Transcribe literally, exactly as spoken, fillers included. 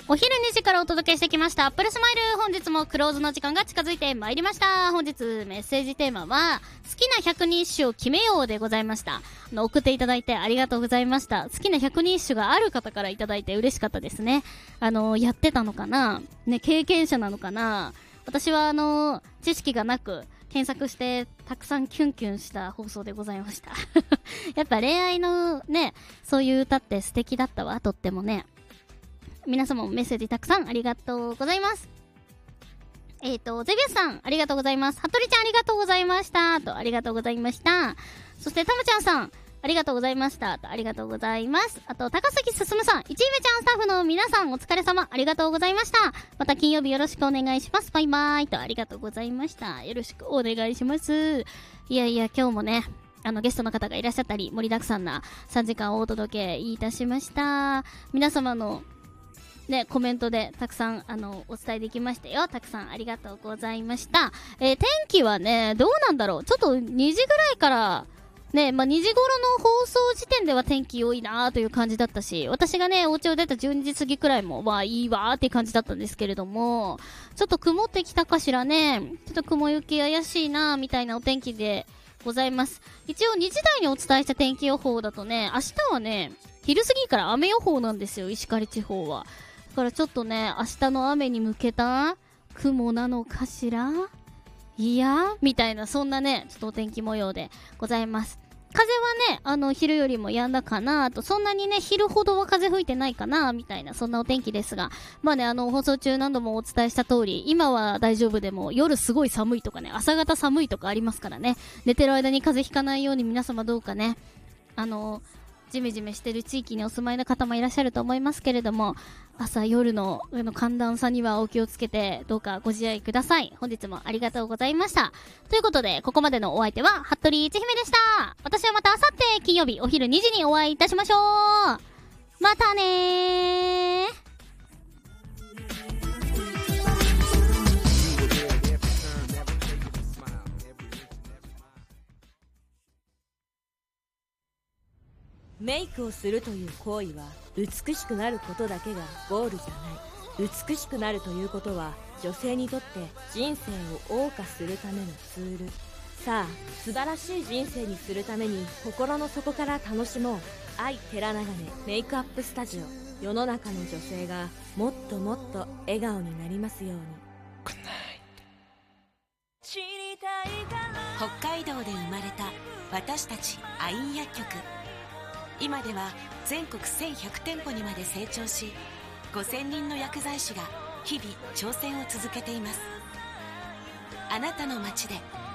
お昼にじからお届けしてきましたアップルスマイル。本日もクローズの時間が近づいてまいりました。本日メッセージテーマは好きなひゃくにん一首を決めようでございました。あの送っていただいてありがとうございました。好きなひゃくにん一首がある方からいただいて嬉しかったですね。あのやってたのかなね、経験者なのかな。私はあの知識がなく検索してたくさんキュンキュンした放送でございましたやっぱ恋愛のね、そういう歌って素敵だったわ、とってもね。皆様もメッセージたくさんありがとうございます。えーと、ゼビウスさんありがとうございます。はとりちゃんありがとうございましたと、ありがとうございました。そしてたまちゃんさんありがとうございましたと、ありがとうございます。あと高杉進さん、いちいめちゃんスタッフの皆さんお疲れ様ありがとうございました。また金曜日よろしくお願いします。バイバイと、ありがとうございました。よろしくお願いします。いやいや今日もね、あのゲストの方がいらっしゃったり盛りだくさんなさんじかんをお届けいたしました。皆様のね、コメントでたくさんあのお伝えできましたよ。たくさんありがとうございました。えー、天気はねどうなんだろう。ちょっとにじぐらいからね、まあ、にじ頃の放送時点では天気良いなーという感じだったし、私がねお家を出たじゅうにじ過ぎくらいもまあいいわーっていう感じだったんですけれども、ちょっと曇ってきたかしらね。ちょっと雲行き怪しいなーみたいなお天気でございます。一応にじ台にお伝えした天気予報だとね、明日はね昼過ぎから雨予報なんですよ、石狩地方は。だからちょっとね明日の雨に向けた雲なのかしら、いやみたいな、そんなねちょっとお天気模様でございます。風はねあの昼よりも止んだかなと、そんなにね昼ほどは風吹いてないかなみたいな、そんなお天気ですが、まあねあの放送中何度もお伝えした通り今は大丈夫でも夜すごい寒いとかね、朝方寒いとかありますからね、寝てる間に風邪ひかないように皆様どうかね、あのジメジメしてる地域にお住まいの方もいらっしゃると思いますけれども、朝夜のあの寒暖差にはお気をつけてどうかご自愛ください。本日もありがとうございました。ということでここまでのお相手は服部千姫でした。私はまた明後日金曜日お昼にじにお会いいたしましょう。またねー。 メイクをするという行為は美しくなることだけがゴールじゃない。美しくなるということは女性にとって人生を謳歌するためのツール。さあ素晴らしい人生にするために心の底から楽しもう。愛寺長根メイクアップスタジオ。世の中の女性がもっともっと笑顔になりますように。 北海道で生まれた私たちアイン薬局。今では全国せんひゃく店舗にまで成長し、ごせんにんの薬剤師が日々挑戦を続けています。あなたの街で